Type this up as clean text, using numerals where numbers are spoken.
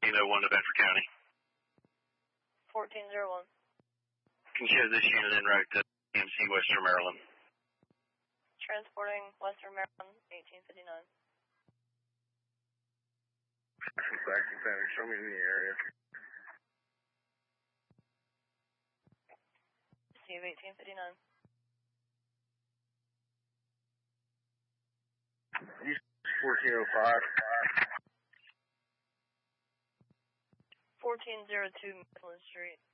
1401 to Bedford County. 1401. Can you have this unit en route to MC Western Maryland? Transporting Western Maryland, 1859. Saxon Panic, show me in the area. Receive 1859. Use 1405. 1402 Midland Street.